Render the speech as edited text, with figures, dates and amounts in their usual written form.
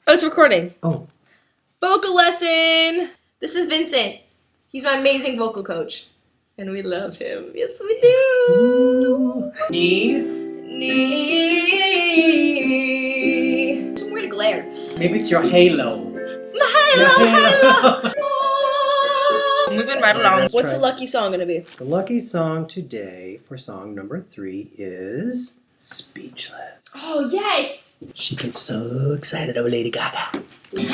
Oh, it's recording. Oh. Vocal lesson! This is Vincent. He's my amazing vocal coach. And we love him. Yes, we do. Ooh. Knee. Knee. Somewhere to glare. Maybe it's your halo. Halo. Moving right along. Let's What's try. the lucky song gonna be? The lucky song today for song number 3 is Speechless. Oh, yes! She gets so excited over Lady Gaga.